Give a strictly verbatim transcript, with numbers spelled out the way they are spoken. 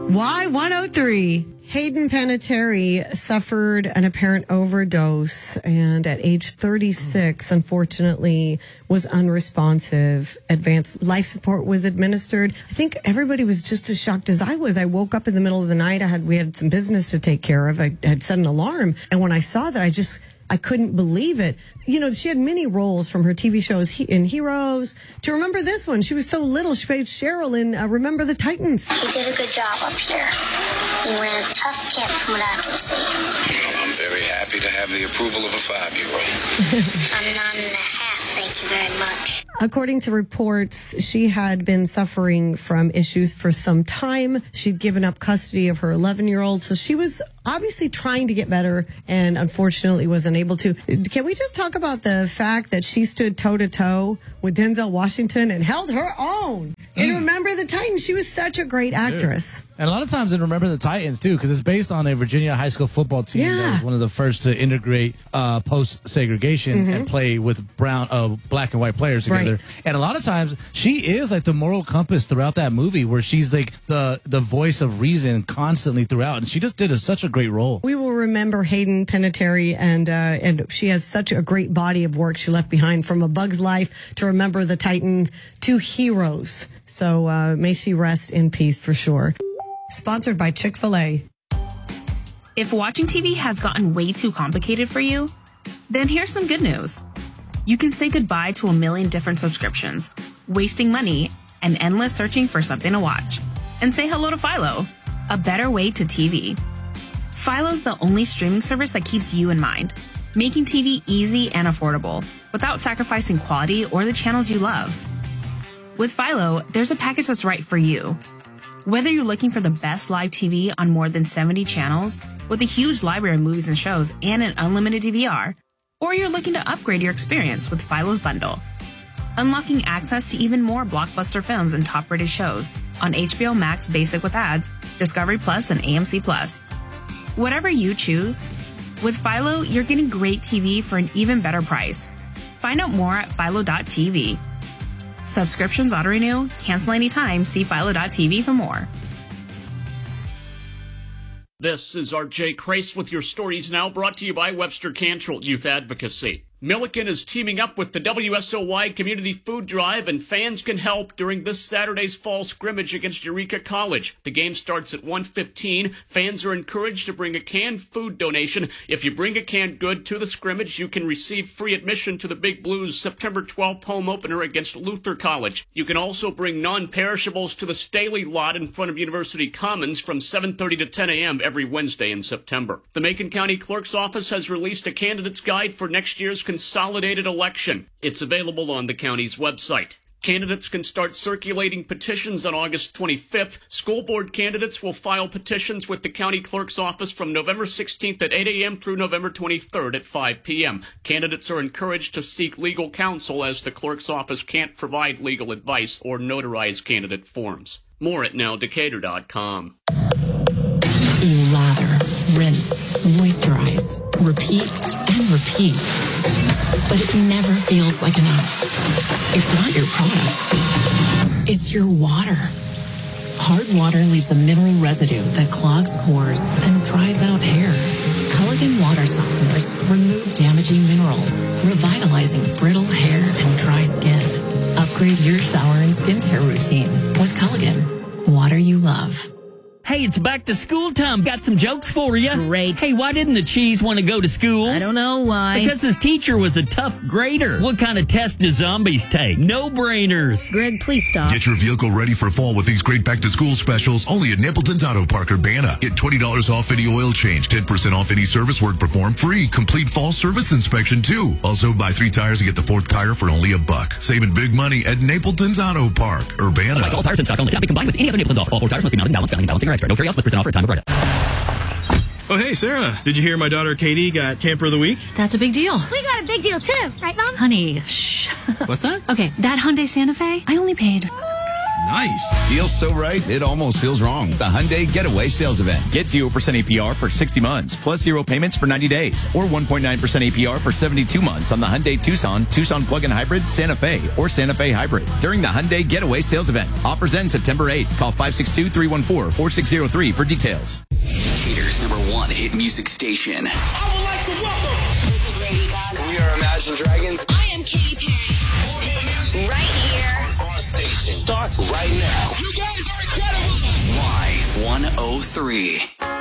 Y one oh three. Hayden Panettiere suffered an apparent overdose and at age thirty-six, unfortunately, was unresponsive. Advanced life support was administered. I think everybody was just as shocked as I was. I woke up in the middle of the night. I had, we had some business to take care of. I had set an alarm. And when I saw that, I just, I couldn't believe it. You know, she had many roles from her T V shows in Heroes to remember this one. She was so little. She played Cheryl in uh, Remember the Titans. He did a good job up here. He ran a tough camp from what I can see. Well, I'm very happy to have the approval of a five-year-old. I'm nine and a half, thank you very much. According to reports, she had been suffering from issues for some time. She'd given up custody of her eleven-year-old, so she was obviously trying to get better and unfortunately was unable to. Can we just talk about the fact that she stood toe-to-toe with Denzel Washington and held her own? And Remember the Titans, she was such a great actress. Dude. And a lot of times in Remember the Titans, too, because it's based on a Virginia high school football team Yeah. that was one of the first to integrate uh, post-segregation Mm-hmm. and play with brown, uh, black and white players together. Right. And a lot of times, she is like the moral compass throughout that movie, where she's like the, the voice of reason constantly throughout. And she just did a, such a great role. We will remember Hayden Panettiere, and uh, and she has such a great body of work she left behind, from A Bug's Life to Remember the Titans to Heroes. So uh, may she rest in peace for sure. Sponsored by Chick-fil-A. If watching T V has gotten way too complicated for you, then here's some good news. You can say goodbye to a million different subscriptions, wasting money, and endless searching for something to watch. And say hello to Philo, a better way to T V. Philo's the only streaming service that keeps you in mind, making T V easy and affordable without sacrificing quality or the channels you love. With Philo, there's a package that's right for you. Whether you're looking for the best live T V on more than seventy channels with a huge library of movies and shows and an unlimited D V R, or you're looking to upgrade your experience with Philo's bundle, unlocking access to even more blockbuster films and top-rated shows on H B O Max Basic with ads, Discovery Plus, and A M C Plus. Whatever you choose, with Philo, you're getting great T V for an even better price. Find out more at philo dot t v. Subscriptions auto-renew, cancel anytime, see philo dot t v for more. This is R J Crace with your stories now, brought to you by Webster Cantrell Youth Advocacy. Milliken is teaming up with the W S O Y Community Food Drive, and fans can help during this Saturday's fall scrimmage against Eureka College. The game starts at one fifteen. Fans are encouraged to bring a canned food donation. If you bring a canned good to the scrimmage, you can receive free admission to the Big Blues September twelfth home opener against Luther College. You can also bring non-perishables to the Staley lot in front of University Commons from seven thirty to ten a.m. every Wednesday in September. The Macon County Clerk's Office has released a candidate's guide for next year's consolidated election. It's available on the county's website. Candidates can start circulating petitions on August twenty-fifth. School board candidates will file petitions with the county clerk's office from November sixteenth at eight a.m. through November twenty-third at five p.m. Candidates are encouraged to seek legal counsel, as the clerk's office can't provide legal advice or notarize candidate forms. More at now decatur dot com. You lather, rinse, moisturize, repeat, and repeat. But it never feels like enough. It's not your products. It's your water. Hard water leaves a mineral residue that clogs pores and dries out hair. Culligan water softeners remove damaging minerals, revitalizing brittle hair and dry skin. Upgrade your shower and skincare routine with Culligan. Water you love. Hey, it's back to school time. Got some jokes for you. Great. Hey, why didn't the cheese want to go to school? I don't know why. Because his teacher was a tough grader. What kind of test do zombies take? No-brainers. Greg, please stop. Get your vehicle ready for fall with these great back-to-school specials only at Napleton's Auto Park, Urbana. Get twenty dollars off any oil change, ten percent off any service work performed, free complete fall service inspection, too. Also, buy three tires and get the fourth tire for only a buck. Saving big money at Napleton's Auto Park, Urbana. Like all tires in stock only. Cannot be combined with any other Napleton's offer. All four tires must be mounted, balanced, balancing, balancing, or extra. No carry-outs, list percent off for a time of write-up. Oh, hey, Sarah. Did you hear my daughter Katie got Camper of the Week? That's a big deal. We got a big deal, too. Right, Mom? Honey, shh. What's that? Okay, that Hyundai Santa Fe, I only paid Nice. Deal's so right, it almost feels wrong. The Hyundai Getaway Sales Event. Get zero percent A P R for sixty months, plus zero payments for ninety days, or one point nine percent A P R for seventy-two months on the Hyundai Tucson, Tucson Plug-in Hybrid, Santa Fe, or Santa Fe Hybrid during the Hyundai Getaway Sales Event. Offers end September eighth. Call five six two, three one four, four six zero three for details. Decatur's number one hit music station. I would like to welcome. This is Lady Gaga. We are Imagine Dragons. I am Katy Perry. Right here. Our station starts right now. You guys are incredible. Y one oh three.